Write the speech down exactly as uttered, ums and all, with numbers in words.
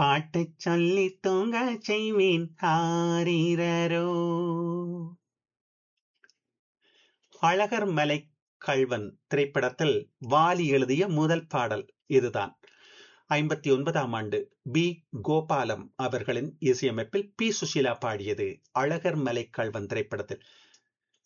பாட்டுச் சொல்லி தூங்க செய்வேன் ஆரீரரோ. அழகர் மலை கள்வன் திரைப்படத்தில் வாலி எழுதிய முதல் பாடல் இதுதான். ஐம்பத்தி ஒன்பதாம் ஆண்டு பி கோபாலம் அவர்களின் இசையமைப்பில் பி சுஷீலா பாடியது அழகர் மலை கள்வன் திரைப்படத்தில்.